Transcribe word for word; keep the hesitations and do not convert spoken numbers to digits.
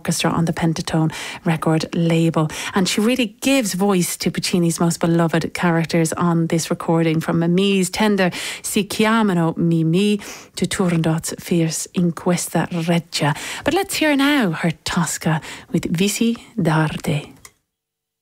Orchestra on the Pentatone record label. And she really gives voice to Puccini's most beloved characters on this recording, from Mimi's Tender si chiamano Mimì to Turandot's Fierce in questa reggia. But let's hear now her Tosca with Visi d'Arte.